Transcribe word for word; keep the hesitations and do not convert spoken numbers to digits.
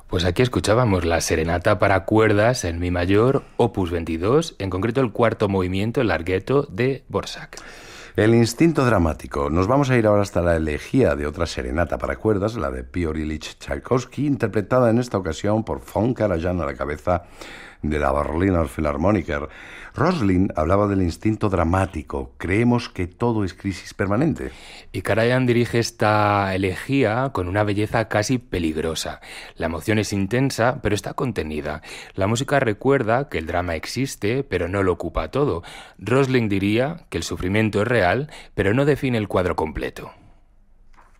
Pues aquí escuchábamos la serenata para cuerdas en mi mayor, opus veintidós, en concreto el cuarto movimiento, el larghetto de Dvořák. El instinto dramático. Nos vamos a ir ahora hasta la elegía de otra serenata para cuerdas, la de Piotr Ilich Tchaikovsky, interpretada en esta ocasión por Von Karajan a la cabeza de la Berliner Philharmoniker. Rosling hablaba del instinto dramático. Creemos que todo es crisis permanente. Y Karajan dirige esta elegía con una belleza casi peligrosa. La emoción es intensa, pero está contenida. La música recuerda que el drama existe, pero no lo ocupa todo. Rosling diría que el sufrimiento es real, pero no define el cuadro completo.